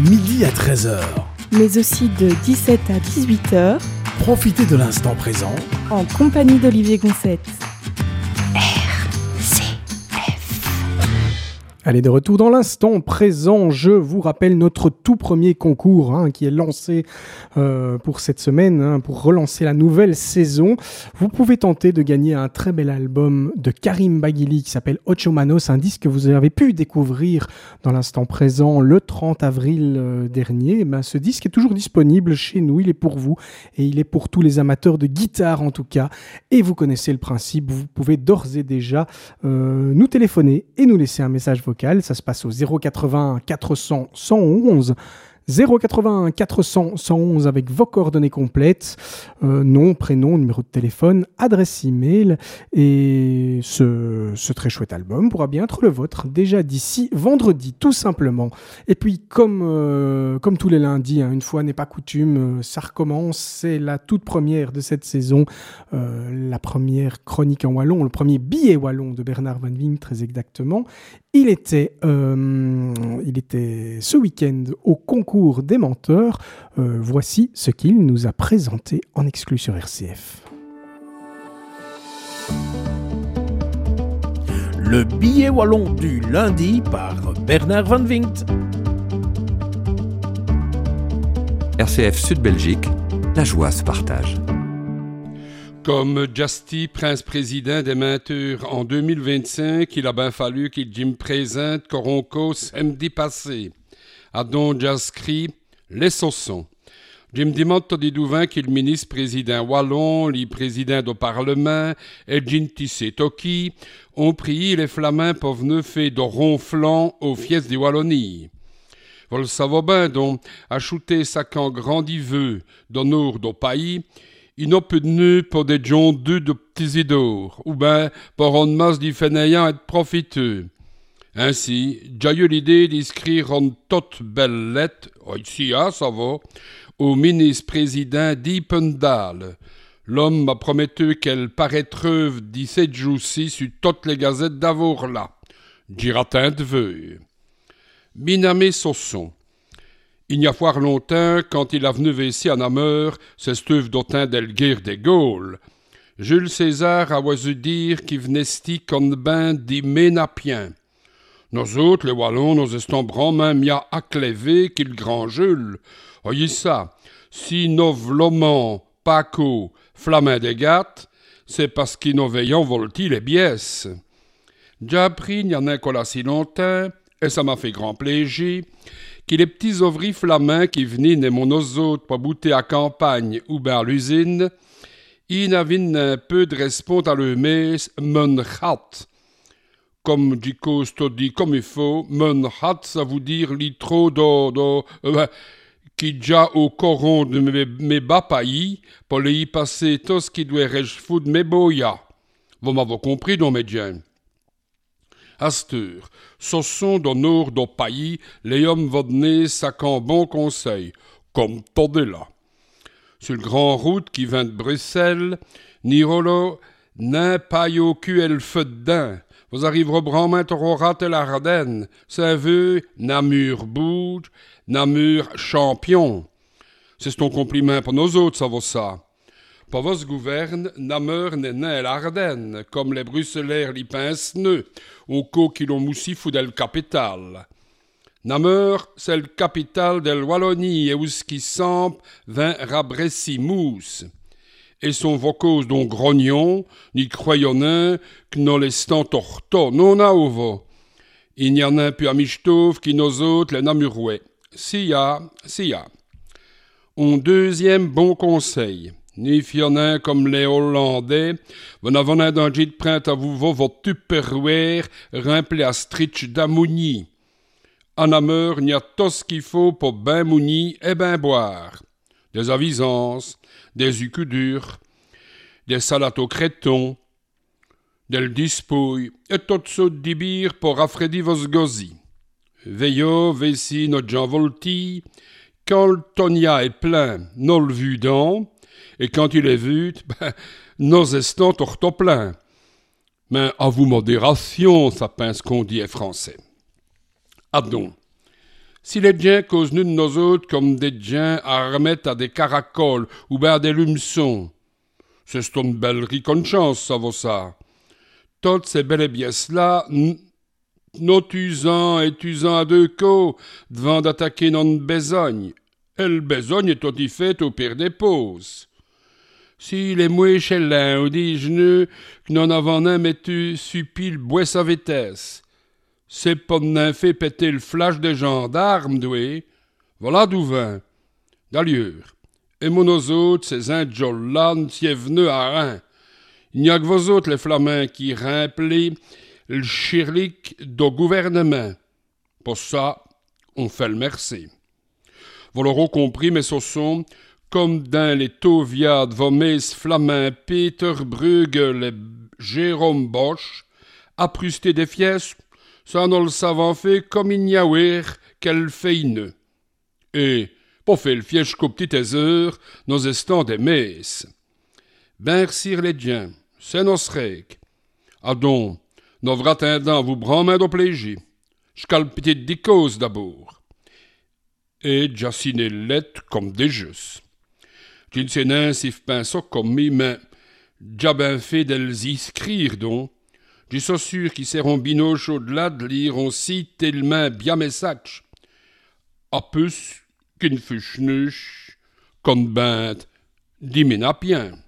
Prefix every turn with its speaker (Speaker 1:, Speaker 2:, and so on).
Speaker 1: midi à 13h.
Speaker 2: Mais aussi de 17 à 18h.
Speaker 1: Profitez de l'instant présent
Speaker 2: en compagnie d'Olivier Gonçette.
Speaker 3: Allez, de retour dans l'instant présent, je vous rappelle notre tout premier concours qui est lancé pour cette semaine, pour relancer la nouvelle saison. Vous pouvez tenter de gagner un très bel album de Karim Baghili qui s'appelle Ocho Manos, un disque que vous avez pu découvrir dans l'instant présent le 30 avril dernier. Ce disque est toujours disponible chez nous, il est pour vous et il est pour tous les amateurs de guitare en tout cas. Et vous connaissez le principe, vous pouvez d'ores et déjà nous téléphoner et nous laisser un message vocal. Ça se passe au 080 400 111. 080 400 111 avec vos coordonnées complètes, nom, prénom, numéro de téléphone, adresse email et ce très chouette album pourra bien être le vôtre déjà d'ici vendredi tout simplement. Et puis comme tous les lundis, une fois n'est pas coutume, ça recommence, c'est la toute première de cette saison, la première chronique en wallon, le premier billet wallon de Bernard Van Vink très exactement. Il était ce week-end au concours des menteurs. Voici ce qu'il nous a présenté en exclu sur RCF.
Speaker 1: Le billet wallon du lundi par Bernard Van Vink.
Speaker 4: RCF Sud-Belgique, la joie se partage.
Speaker 5: Comme Justy, prince-président des menteurs en 2025, il a bien fallu qu'il me présente Coronco samedi passé. A donc j'ascris les saussons. Je me demande tout dédouvant qu'il ministre-président wallon, le président du Parlement, et Gintissé Toki ont prié les Flamands pour venir faire de ronflant aux fiestes de Wallonie. Vous le savez bien, donc, ajouter ça qu'en grandiveux d'honneur du pays, il n'a plus de nœuds pour des gens deux de petits idores, ou bien pour une masse de fainéants et de profiteux. Ainsi, j'ai eu l'idée d'écrire une toute belle lettre, ici, ça va, au ministre-président d'Ipendal. L'homme m'a promettu qu'elle paraîtrait 17 jours-ci sur toutes les gazettes d'Avour-là. J'y ratin de vœux. Binamé Sosson. Il n'y a fort longtemps, quand il a venu ici à Namur, c'est stuff d'autant d'Elguire des Gaules. Jules César a oisu dire qu'il venait sti comme ben des Ménapiens. Nous autres, les Wallons, nous estons vraiment mia acclévés qu'il grand Jules. Voyez ça, si nous vlomons Paco, Flamin des Gattes, c'est parce qu'ils nous veillons volti les biesses. J'ai appris, il y en a qu'à si longtemps, et ça m'a fait grand plaisir, que les petits ouvriers flamands qui venaient de mon autres pour bouter à campagne ou bien à l'usine, ils avaient un peu de respect à leur messe, mon hat. Comme dit dit comme il faut, mon hat, ça veut dire litro qui déjà au coron de mes bas pays, pour les y passer tout ce qui doit réjouir de mes boyas. Vous m'avez compris, non, médiens? Astur, ce sont d'honneur du pays, les hommes vont donner un bon conseil, comme tordez là. Sur le grand route qui vient de Bruxelles, Nirolo, n'a pas eu le feu dedans. Vous arriverez vraiment au rat et l'Ardenne. Ça veut Namur bouge, Namur champion. C'est ton compliment pour nous autres, ça vaut ça. Pour vos gouverne, Namur n'est né à l'Ardenne, comme les Bruxellaires l'y pincent nœuds, au cas qu'ils l'ont moussi fou de la capitale. Namur, c'est le capital de la Wallonie, et où ce qui semble vint rabressi mousse. Et son vocose dont grognon, ni croyonnant, que nous l'estant torto, non a ovo. Il n'y en a plus à Michtov qui nous autres les Namurouais. Si ya. Un deuxième bon conseil. Ni fionnin comme les Hollandais, vous n'avez un danger de prendre à vous votre tupperware rempli à stritch d'amouni. En Namur, il y a tout ce qu'il faut pour ben mouni et ben boire. Des avisances, des ucudures, des salades au créton, des dispouilles et tout ça d'ibir pour rafraîchir vos gozis. Veillons, vessi notre Jean Volti, quand le tonia est plein, nous le vu dans, et quand il est vu, nos estons torto plein. Mais à vous modération, ça pince qu'on dit est français. Ah donc, Si les gens causent nous de nos autres comme des gens armés à des caracoles ou bien à des lumeçons, c'est une belle riconchance, ça vaut ça. Toutes ces belles pièces-là, nos usant et usant à deux coups, devant d'attaquer notre besogne. Et le besogne est tout y fait au pire des pauses. Si les mouets chez l'un ou des genoux, que n'en avons un mettu suppi le bois sa vitesse, c'est pas n'en fait péter le flash des gendarmes, doué. Voilà d'où vin. D'ailleurs, et mon autres, ces indjols-là, n'y est venu à rien. Il n'y a que vous autres, les flamands, qui remplissent le chirlic du gouvernement. Pour ça, on fait le merci. Vous l'aurez compris, mes saussons, comme dans les Toviades, vos mes flamands Peter Bruegel et Jérôme Bosch, apprusté des fiesses, ça nous le savons fait comme il n'y a ouir qu'elle fait une. Et, pour faire le fiège qu'au petit heures, nous estons des messes. Ben, sire les diens, c'est nos règles. Adon, nous attendons vous bramin au plaisir. J'cal petite des causes d'abord. Et j'assiné lettres comme des jeux. Je ne sais pas si je comme mi, mais j'ai bien fait de les inscrire, donc. Je suis sûr qu'ils seront binoches au-delà de lire aussi tellement bien message. A plus qu'une fiche nuche, qu'on bête, 10 minapien.